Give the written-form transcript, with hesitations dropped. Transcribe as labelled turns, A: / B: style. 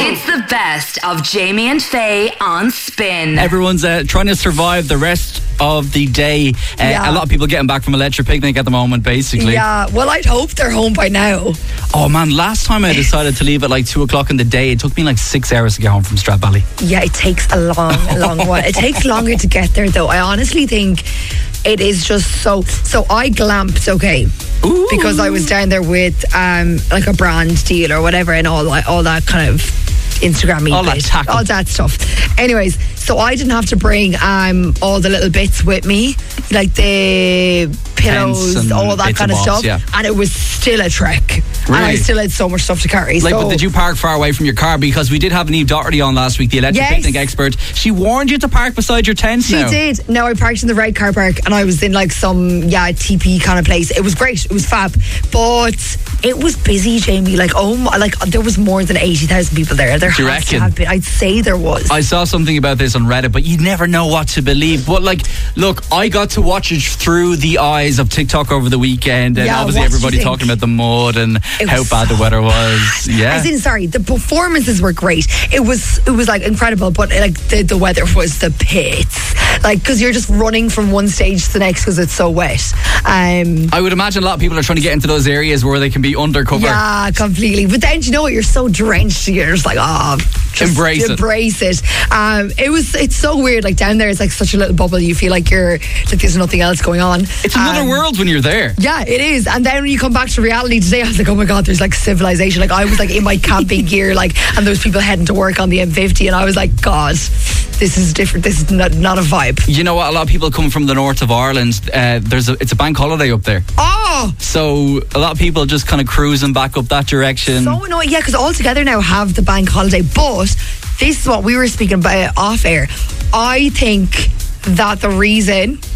A: It's the best of Jamie and Faye on Spin.
B: Everyone's trying to survive the rest of the day. A lot of people getting back from a Electric Picnic at the moment, basically.
C: Yeah, well, I'd hope they're home by now.
B: Oh man, last time I decided to leave at like 2 o'clock in the day, it took me like 6 hours to get home from Stradbally.
C: Yeah, it takes a long while. It takes longer to get there, though. I honestly think it is just so I glamped, okay.
B: Ooh.
C: Because I was down there with like a brand deal or whatever, and all that kind of Instagram-y
B: all
C: bit,
B: that tackle.
C: all that stuff. Anyways, so I didn't have to bring all the little bits with me, like the pillows, all that kind of stuff, and it was still a trek.
B: Really?
C: And I still had so much stuff to carry.
B: Like, but did you park far away from your car? Because we did have Niamh Doherty on last week, the Electric Picnic expert. She warned you to park beside your tent.
C: She did. No, I parked in the right car park, and I was in like some TP kind of place. It was great. It was fab, but it was busy, Jamie. Like, there was more than 80,000 people there. There has to have been. I'd say there was.
B: I saw something about this on Reddit, but you never know what to believe. But like, look, I got to watch it through the eyes of TikTok over the weekend, and obviously everybody talking about the mud and how bad the weather was. Yeah.
C: As in, sorry, the performances were great. It was like incredible, but like the weather was the pits. Like, because you're just running from one stage to the next because it's so wet.
B: I would imagine a lot of people are trying to get into those areas where they can be undercover.
C: Yeah, completely. But then, you know what? You're so drenched. You're just like,
B: embrace
C: it. It's so weird. Like, down there, it's like such a little bubble. You feel like there's nothing else going on.
B: It's another world when you're there.
C: Yeah, it is. And then when you come back to reality today, I was like, oh my God, there's like civilization. Like, I was like in my camping gear, like, and there was people heading to work on the M50, and I was like, God, this is different. This is not a vibe.
B: You know what? A lot of people come from the north of Ireland. It's a bank holiday up there.
C: Oh!
B: So a lot of people just kind of cruising back up that direction.
C: So annoying. Yeah, because all together now have the bank holiday. But this is what we were speaking about off air. I think that the reason